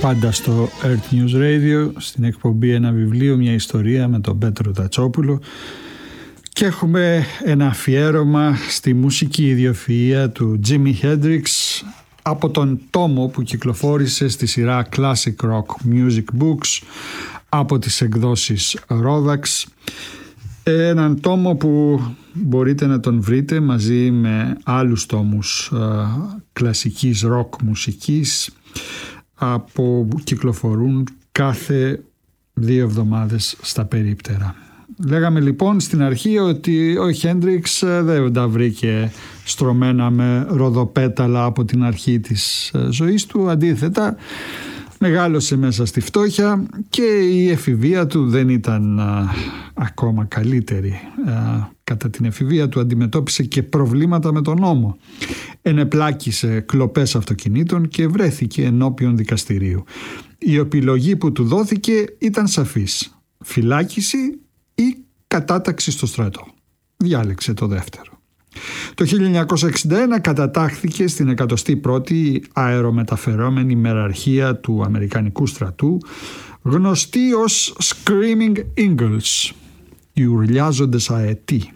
Πάντα στο Earth News Radio, στην εκπομπή Ένα βιβλίο, μια ιστορία με τον Πέτρο Τατσόπουλο, και έχουμε ένα αφιέρωμα στη μουσική ιδιοφυΐα του Jimi Hendrix από τον τόμο που κυκλοφόρησε στη σειρά Classic Rock Music Books από τις εκδόσεις Rodax. Έναν τόμο που μπορείτε να τον βρείτε μαζί με άλλους τόμους κλασικής ροκ μουσικής που κυκλοφορούν κάθε 2 εβδομάδες στα περίπτερα. Λέγαμε λοιπόν στην αρχή ότι ο Χέντριξ δεν τα βρήκε στρωμένα με ροδοπέταλα από την αρχή της ζωής του. Αντίθετα, μεγάλωσε μέσα στη φτώχεια και η εφηβεία του δεν ήταν ακόμα καλύτερη. Κατά την εφηβεία του αντιμετώπισε και προβλήματα με τον νόμο. Ενεπλάκησε κλοπές αυτοκινήτων και βρέθηκε ενώπιον δικαστηρίου. Η επιλογή που του δόθηκε ήταν σαφής: φυλάκιση ή κατάταξη στο στρατό. Διάλεξε το δεύτερο. Το 1961 κατατάχθηκε στην 101η αερομεταφερόμενη μεραρχία του Αμερικανικού στρατού, γνωστή ως Screaming Eagles, οι ουρλιάζοντες αετοί.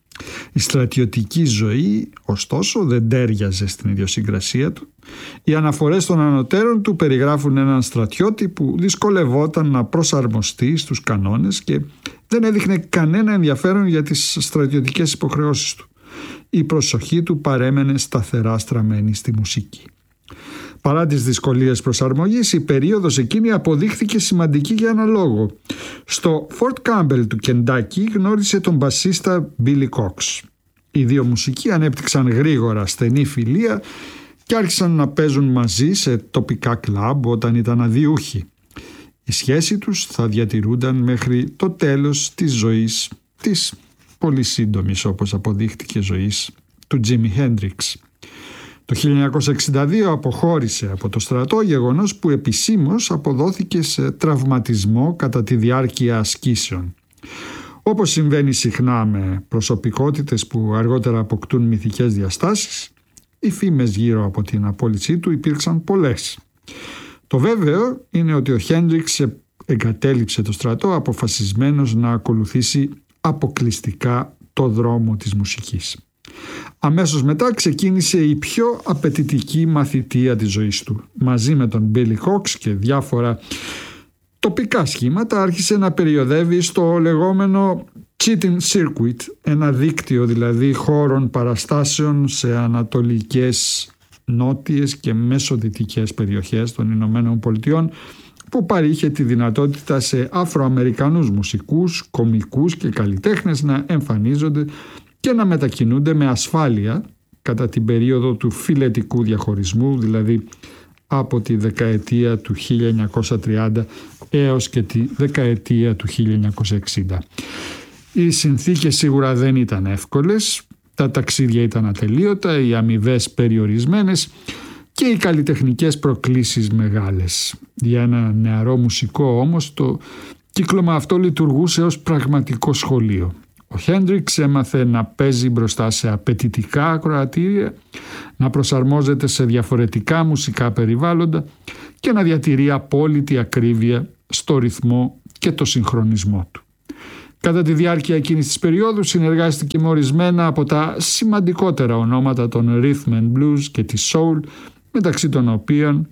Η στρατιωτική ζωή, ωστόσο, δεν τέριαζε στην ιδιοσυγκρασία του. Οι αναφορές των ανωτέρων του περιγράφουν έναν στρατιώτη που δυσκολευόταν να προσαρμοστεί στους κανόνες και δεν έδειχνε κανένα ενδιαφέρον για τις στρατιωτικές υποχρεώσεις του. Η προσοχή του παρέμενε σταθερά στραμμένη στη μουσική. Παρά τις δυσκολίες προσαρμογής, η περίοδος εκείνη αποδείχθηκε σημαντική για ένα λόγο. Στο Fort Campbell του Κεντάκι γνώρισε τον μπασίστα Billy Cox. Οι δύο μουσικοί ανέπτυξαν γρήγορα στενή φιλία και άρχισαν να παίζουν μαζί σε τοπικά κλαμπ όταν ήταν αδιούχοι. Η σχέση τους θα διατηρούνταν μέχρι το τέλος της ζωής, της πολύ σύντομης όπως αποδείχτηκε ζωής, του Jimi Hendrix. Το 1962 αποχώρησε από το στρατό, γεγονός που επισήμως αποδόθηκε σε τραυματισμό κατά τη διάρκεια ασκήσεων. Όπως συμβαίνει συχνά με προσωπικότητες που αργότερα αποκτούν μυθικές διαστάσεις, οι φήμες γύρω από την απόλυσή του υπήρξαν πολλές. Το βέβαιο είναι ότι ο Χέντριξ εγκατέλειψε το στρατό αποφασισμένος να ακολουθήσει αποκλειστικά το δρόμο της μουσικής. Αμέσως μετά ξεκίνησε η πιο απαιτητική μαθητεία της ζωής του. Μαζί με τον Billy Cox και διάφορα τοπικά σχήματα άρχισε να περιοδεύει στο λεγόμενο Cheating Circuit, ένα δίκτυο δηλαδή χώρων παραστάσεων σε ανατολικές, νότιες και μεσοδυτικές περιοχές των Ηνωμένων Πολιτειών, που παρήχε τη δυνατότητα σε Αφροαμερικανούς μουσικούς, κομικούς και καλλιτέχνες να εμφανίζονται και να μετακινούνται με ασφάλεια κατά την περίοδο του φιλετικού διαχωρισμού, δηλαδή από τη δεκαετία του 1930 έως και τη δεκαετία του 1960. Οι συνθήκες σίγουρα δεν ήταν εύκολες, τα ταξίδια ήταν ατελείωτα, οι αμοιβές περιορισμένες και οι καλλιτεχνικές προκλήσεις μεγάλες. Για ένα νεαρό μουσικό όμως το κύκλωμα αυτό λειτουργούσε ως πραγματικό σχολείο. Ο Χέντριξ έμαθε να παίζει μπροστά σε απαιτητικά ακροατήρια, να προσαρμόζεται σε διαφορετικά μουσικά περιβάλλοντα και να διατηρεί απόλυτη ακρίβεια στο ρυθμό και το συγχρονισμό του. Κατά τη διάρκεια εκείνης της περίοδου συνεργάστηκε με ορισμένα από τα σημαντικότερα ονόματα των Rhythm and Blues και της Soul, μεταξύ των οποίων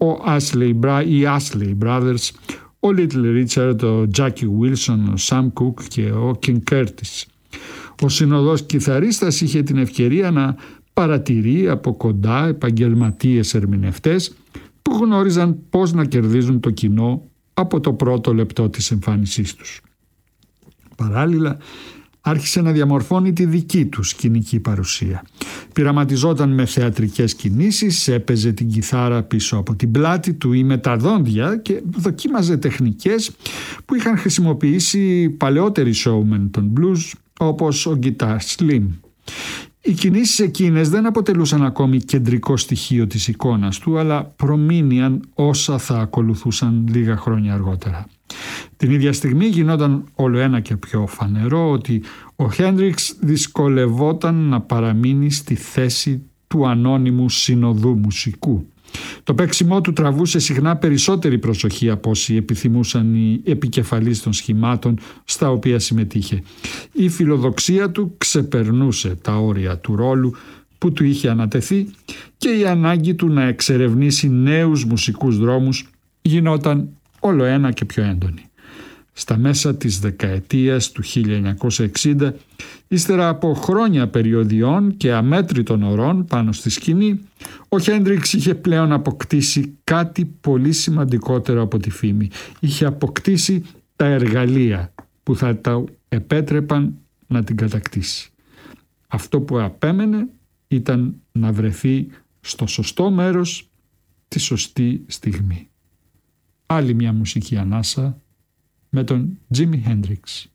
οι Ashley Brothers, ο Little Richard, ο Jackie Wilson, ο Sam Cooke και ο King Curtis. Ο συνοδός κιθαρίστας είχε την ευκαιρία να παρατηρεί από κοντά επαγγελματίες ερμηνευτές που γνώριζαν πώς να κερδίζουν το κοινό από το πρώτο λεπτό της εμφάνισής τους. Παράλληλα, άρχισε να διαμορφώνει τη δική του σκηνική παρουσία. Πειραματιζόταν με θεατρικές κινήσεις, έπαιζε την κιθάρα πίσω από την πλάτη του ή με τα δόντια και δοκίμαζε τεχνικές που είχαν χρησιμοποιήσει παλαιότεροι showmen των blues όπως ο Guitar Slim. Οι κινήσεις εκείνες δεν αποτελούσαν ακόμη κεντρικό στοιχείο της εικόνας του, αλλά προμήνυαν όσα θα ακολουθούσαν λίγα χρόνια αργότερα. Την ίδια στιγμή γινόταν όλο ένα και πιο φανερό ότι ο Χέντριξ δυσκολευόταν να παραμείνει στη θέση του ανώνυμου συνοδού μουσικού. Το παίξιμό του τραβούσε συχνά περισσότερη προσοχή από όσοι επιθυμούσαν οι επικεφαλείς των σχημάτων στα οποία συμμετείχε. Η φιλοδοξία του ξεπερνούσε τα όρια του ρόλου που του είχε ανατεθεί και η ανάγκη του να εξερευνήσει νέους μουσικούς δρόμους γινόταν όλο ένα και πιο έντονη. Στα μέσα της δεκαετίας του 1960, ύστερα από χρόνια περιοδιών και αμέτρητων ωρών πάνω στη σκηνή, ο Χέντριξ είχε πλέον αποκτήσει κάτι πολύ σημαντικότερο από τη φήμη. Είχε αποκτήσει τα εργαλεία που θα τα επέτρεπαν να την κατακτήσει. Αυτό που απέμενε ήταν να βρεθεί στο σωστό μέρος τη σωστή στιγμή. Άλλη μια μουσική ανάσα με τον Τζίμι Χέντριξ.